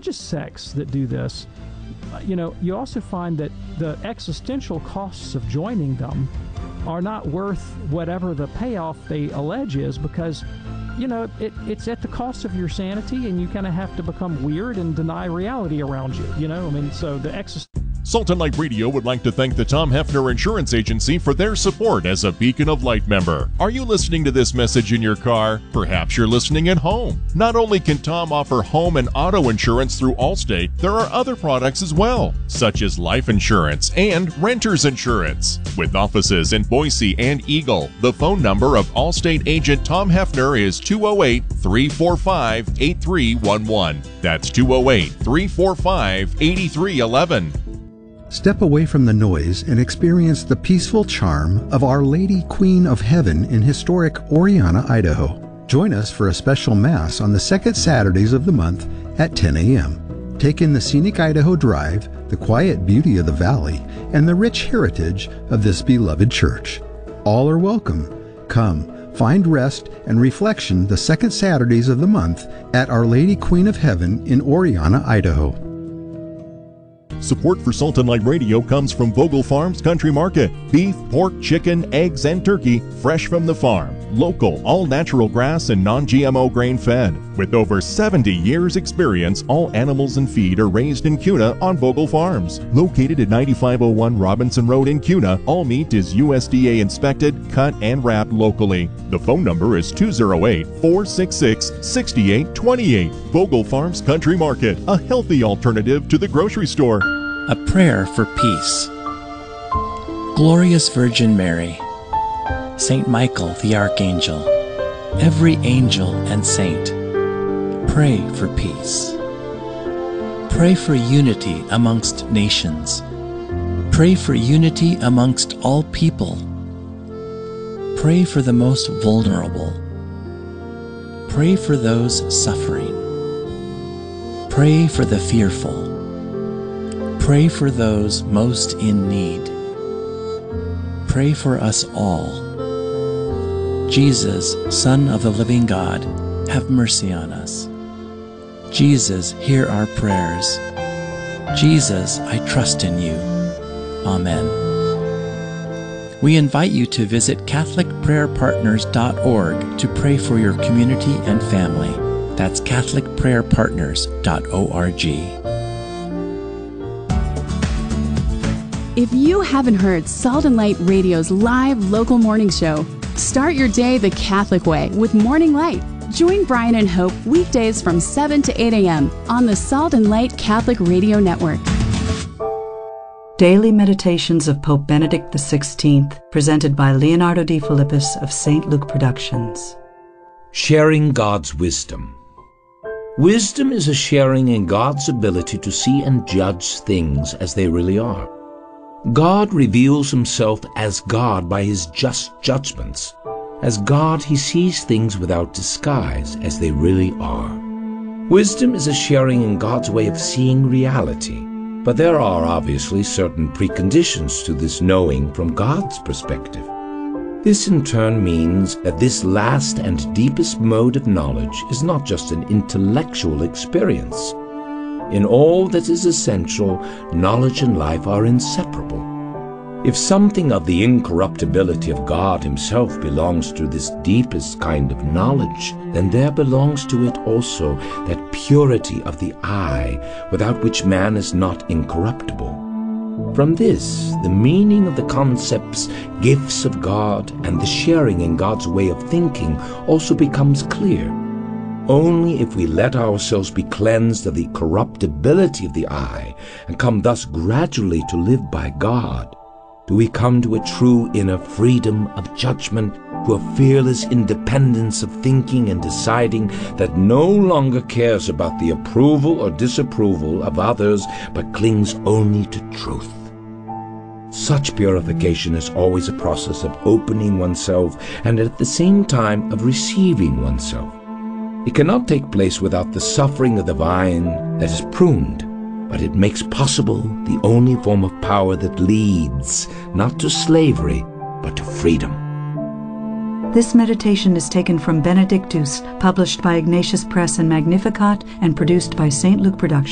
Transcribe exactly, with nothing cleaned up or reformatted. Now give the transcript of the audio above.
religious sects that do this, uh, you know, you also find that the existential costs of joining them are not worth whatever the payoff they allege is, because, you know, it, it's at the cost of your sanity, and you kind of have to become weird and deny reality around you, you know? I mean, so the exist- Salt and Light Radio would like to thank the Tom Hefner Insurance Agency for their support as a Beacon of Light member. Are you listening to this message in your car? Perhaps you're listening at home. Not only can Tom offer home and auto insurance through Allstate, there are other products as well, such as life insurance and renter's insurance. With offices in Boise and Eagle, the phone number of Allstate agent Tom Hefner is two oh eight, three four five, eight three one one. That's two oh eight, three four five, eight three one one. Step away from the noise and experience the peaceful charm of Our Lady Queen of Heaven in historic Oriana, Idaho. Join us for a special Mass on the second Saturdays of the month at ten a.m. Take in the scenic Idaho Drive, the quiet beauty of the valley, and the rich heritage of this beloved church. All are welcome. Come, find rest and reflection the second Saturdays of the month at Our Lady Queen of Heaven in Oriana, Idaho. Support for Salt and Light Radio comes from Vogel Farms Country Market. Beef, pork, chicken, eggs, and turkey fresh from the farm. Local, all-natural grass and non-G M O grain-fed. With over seventy years experience, all animals and feed are raised in Kuna on Vogel Farms. Located at ninety-five oh one Robinson Road in Kuna, all meat is U S D A inspected, cut, and wrapped locally. The phone number is two oh eight, four six six, six eight two eight. Vogel Farms Country Market, a healthy alternative to the grocery store. A prayer for peace. Glorious Virgin Mary, Saint Michael the Archangel, every angel and saint, pray for peace. Pray for unity amongst nations. Pray for unity amongst all people. Pray for the most vulnerable. Pray for those suffering. Pray for the fearful. Pray for those most in need. Pray for us all. Jesus, Son of the living God, have mercy on us. Jesus, hear our prayers. Jesus, I trust in you. Amen. We invite you to visit Catholic Prayer Partners dot org to pray for your community and family. That's Catholic Prayer Partners dot org. If you haven't heard Salt and Light Radio's live local morning show, start your day the Catholic way with Morning Light. Join Brian and Hope weekdays from seven to eight a.m. on the Salt and Light Catholic Radio Network. Daily Meditations of Pope Benedict the sixteenth, presented by Leonardo D. Philippus of Saint Luke Productions. Sharing God's wisdom. Wisdom is a sharing in God's ability to see and judge things as they really are. God reveals himself as God by his just judgments. As God, he sees things without disguise as they really are. Wisdom is a sharing in God's way of seeing reality, but there are obviously certain preconditions to this knowing from God's perspective. This in turn means that this last and deepest mode of knowledge is not just an intellectual experience. In all that is essential, knowledge and life are inseparable. If something of the incorruptibility of God himself belongs to this deepest kind of knowledge, then there belongs to it also that purity of the eye, without which man is not incorruptible. From this, the meaning of the concepts, gifts of God, and the sharing in God's way of thinking also becomes clear. Only if we let ourselves be cleansed of the corruptibility of the eye and come thus gradually to live by God, do we come to a true inner freedom of judgment, to a fearless independence of thinking and deciding that no longer cares about the approval or disapproval of others, but clings only to truth. Such purification is always a process of opening oneself and at the same time of receiving oneself. It cannot take place without the suffering of the vine that is pruned, but it makes possible the only form of power that leads, not to slavery, but to freedom. This meditation is taken from Benedictus, published by Ignatius Press and Magnificat, and produced by Saint Luke Productions.